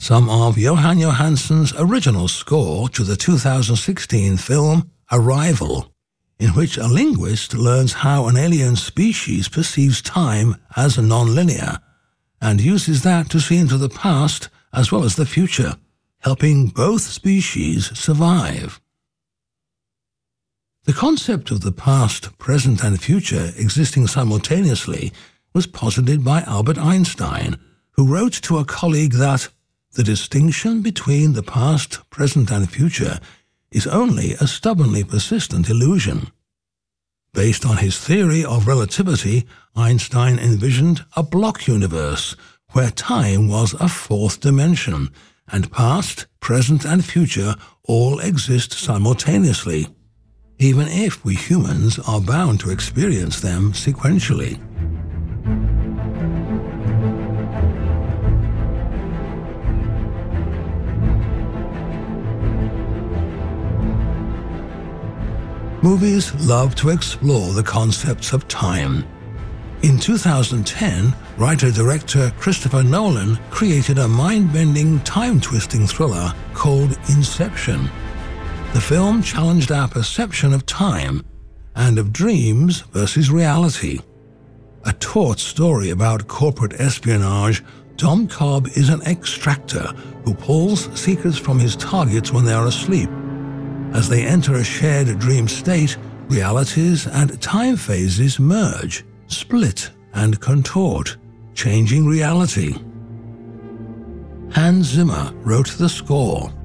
some of Johan Johansson's original score to the 2016 film Arrival, in which a linguist learns how an alien species perceives time as non-linear and uses that to see into the past as well as the future, helping both species survive. The concept of the past, present, and future existing simultaneously was posited by Albert Einstein, who wrote to a colleague that the distinction between the past, present, and future is only a stubbornly persistent illusion. Based on his theory of relativity, Einstein envisioned a block universe where time was a fourth dimension, and past, present, and future all exist simultaneously, even if we humans are bound to experience them sequentially. Movies love to explore the concepts of time. In 2010, writer-director Christopher Nolan created a mind-bending, time-twisting thriller called Inception. The film challenged our perception of time and of dreams versus reality. A taut story about corporate espionage, Dom Cobb is an extractor who pulls secrets from his targets when they are asleep. As they enter a shared dream state, realities and time phases merge, split, and contort, changing reality. Hans Zimmer wrote the score.